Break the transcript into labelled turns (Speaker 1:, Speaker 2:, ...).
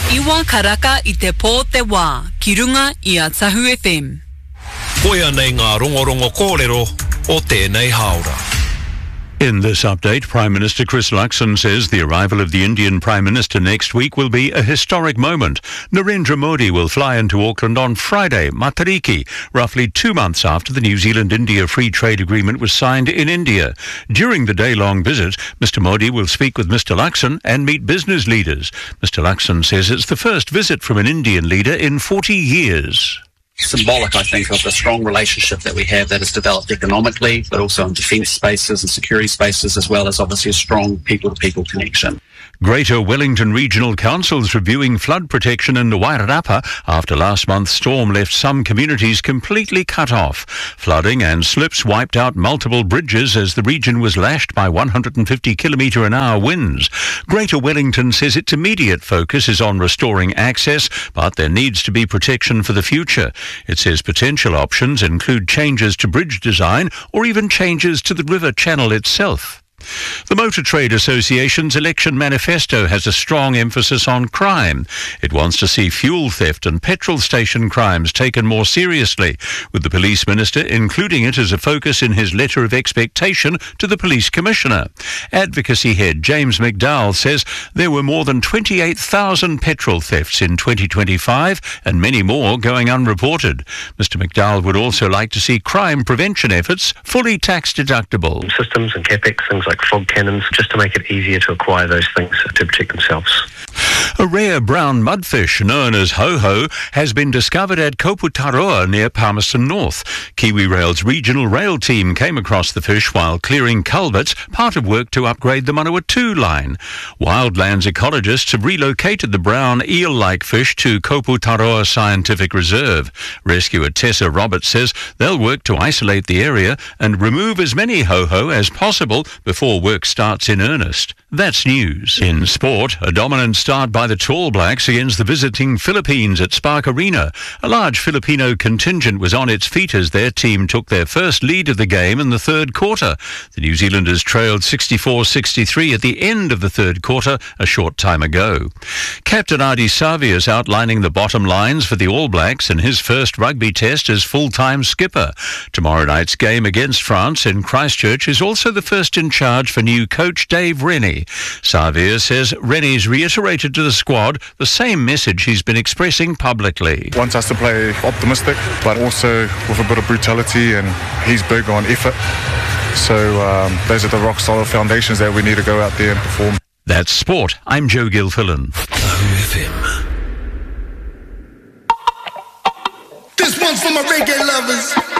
Speaker 1: Iwa karaka I te pō te wā, ki runga I a Tahu FM.
Speaker 2: Koia nei ngā rongorongo kōrero o tēnei haora.
Speaker 3: In this update, Prime Minister Chris Luxon says the arrival of the Indian Prime Minister next week will be a historic moment. Narendra Modi will fly into Auckland on Friday, Matariki, roughly 2 months after the New Zealand-India Free Trade Agreement was signed in India. During the day-long visit, Mr Modi will speak with Mr Luxon and meet business leaders. Mr Luxon says it's the first visit from an Indian leader in 40 years.
Speaker 4: Symbolic, I think, of the strong relationship that we have that has developed economically, but also in defence spaces and security spaces, as well as obviously a strong people-to-people connection.
Speaker 3: Greater Wellington Regional Council's reviewing flood protection in the Wairarapa after last month's storm left some communities completely cut off. Flooding and slips wiped out multiple bridges as the region was lashed by 150 km/h winds. Greater Wellington says its immediate focus is on restoring access, but there needs to be protection for the future. It says potential options include changes to bridge design or even changes to the river channel itself. The Motor Trade Association's election manifesto has a strong emphasis on crime. It wants to see fuel theft and petrol station crimes taken more seriously, with the Police Minister including it as a focus in his letter of expectation to the Police Commissioner. Advocacy head James McDowell says there were more than 28,000 petrol thefts in 2025 and many more going unreported. Mr McDowell would also like to see crime prevention efforts fully tax deductible.
Speaker 5: Systems and CapEx, things like fog cannons, just to make it easier to acquire those things to protect themselves.
Speaker 3: A rare brown mudfish known as ho-ho has been discovered at Koputaroa near Palmerston North. KiwiRail's regional rail team came across the fish while clearing culverts, part of work to upgrade the Manawa 2 line. Wildlands ecologists have relocated the brown eel-like fish to Koputaroa Scientific Reserve. Rescuer Tessa Roberts says they'll work to isolate the area and remove as many ho-ho as possible before work starts in earnest. That's news. In sport, a dominant start by the Tall Blacks against the visiting Philippines at Spark Arena. A large Filipino contingent was on its feet as their team took their first lead of the game in the third quarter. The New Zealanders trailed 64-63 at the end of the third quarter a short time ago. Captain Ardie Savea is outlining the bottom lines for the All Blacks in his first rugby test as full-time skipper. Tomorrow night's game against France in Christchurch is also the first in charge for new coach Dave Rennie. Savea says Rennie's reiterated to the squad the same message he's been expressing publicly.
Speaker 6: Wants us to play optimistic, but also with a bit of brutality, and he's big on effort. So those are the rock-solid foundations that we need to go out there and perform.
Speaker 3: That's sport. I'm Joe Gilfillan.
Speaker 7: This one's for my reggae lovers.